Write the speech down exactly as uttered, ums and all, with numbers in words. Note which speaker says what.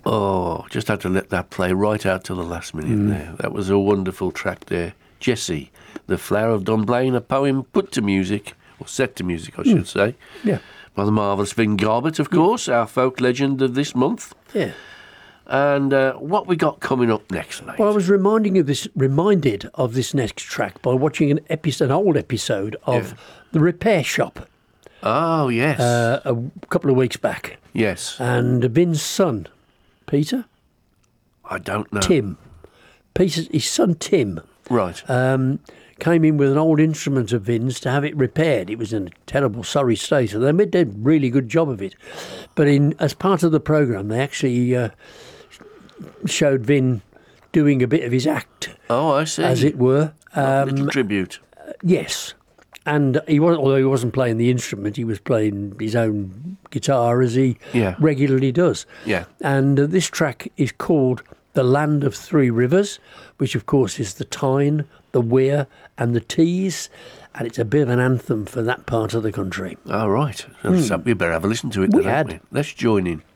Speaker 1: Oh, just had to let that play right out till the last minute mm. there. That was a wonderful track there. Jessie, The Flower of Dunblane, a poem put to music, or set to music, I should mm. say.
Speaker 2: Yeah.
Speaker 1: By the marvellous Vin Garbutt, of course, yeah. our folk legend of this month.
Speaker 2: Yeah.
Speaker 1: And uh, what we got coming up next, mate?
Speaker 2: Well, I was reminding of this, reminded of this next track by watching an episode, an old episode of yeah. The Repair Shop.
Speaker 1: Oh, yes.
Speaker 2: Uh, a couple of weeks back.
Speaker 1: Yes.
Speaker 2: And Vin's son, Peter?
Speaker 1: I don't know.
Speaker 2: Tim. Peter's, his son, Tim.
Speaker 1: Right.
Speaker 2: Um, came in with an old instrument of Vin's to have it repaired. It was in a terrible, sorry state, and they made a really good job of it. But in as part of the programme, they actually uh, showed Vin doing a bit of his act.
Speaker 1: Oh, I see.
Speaker 2: As it were.
Speaker 1: Um, a little
Speaker 2: um,
Speaker 1: tribute.
Speaker 2: Uh, yes. And he was, although he wasn't playing the instrument, he was playing his own guitar as he
Speaker 1: yeah.
Speaker 2: regularly does.
Speaker 1: Yeah.
Speaker 2: And uh, this track is called The Land of Three Rivers, which of course is the Tyne, the Wear and the Tees, and it's a bit of an anthem for that part of the country.
Speaker 1: All right.
Speaker 2: Mm.
Speaker 1: We better have a listen to it
Speaker 2: We
Speaker 1: then,
Speaker 2: had.
Speaker 1: We? Let's join in.